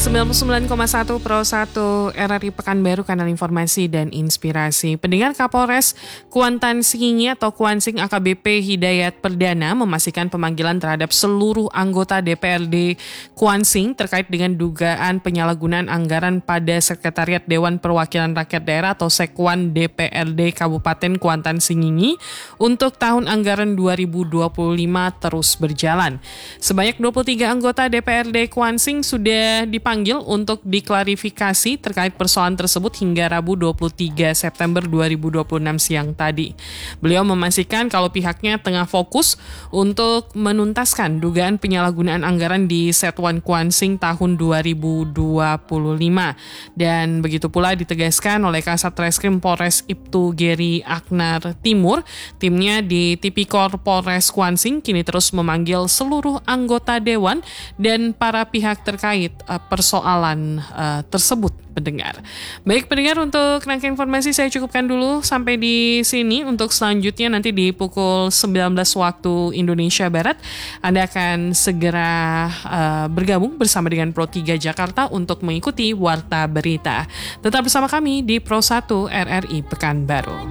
99,1 Pro 1 RRI Pekanbaru, kanal informasi dan inspirasi. Pendengar, Kapolres Kuantan Singingi atau Kuansing AKBP Hidayat Perdana memastikan pemanggilan terhadap seluruh anggota DPRD Kuansing terkait dengan dugaan penyalahgunaan anggaran pada Sekretariat Dewan Perwakilan Rakyat Daerah atau Sekwan DPRD Kabupaten Kuantan Singingi untuk tahun anggaran 2025 terus berjalan. Sebanyak 23 anggota DPRD Kuansing sudah dipanggil untuk diklarifikasi terkait persoalan tersebut hingga Rabu 23 September 2026 siang tadi. Beliau memastikan kalau pihaknya tengah fokus untuk menuntaskan dugaan penyalahgunaan anggaran di Setwan Kuansing tahun 2025. Dan begitu pula ditegaskan oleh Kasat Reskrim Polres Ibtu Geri Aknar Timur, timnya di Tipikor Polres Kuansing kini terus memanggil seluruh anggota dewan dan para pihak terkait persoalan tersebut, pendengar. Baik pendengar, untuk rangkaian informasi saya cukupkan dulu sampai di sini. Untuk selanjutnya nanti di pukul 19 waktu Indonesia Barat Anda akan segera bergabung bersama dengan Pro 3 Jakarta untuk mengikuti Warta Berita. Tetap bersama kami di Pro 1 RRI Pekanbaru.